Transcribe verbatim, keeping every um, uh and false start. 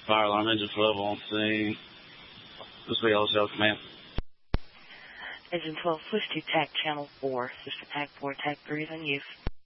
Fire alarm, engine twelve on scene. This will be all show command. Engine twelve, switch to TAC channel four. Sister TAC four, TAC three is in use.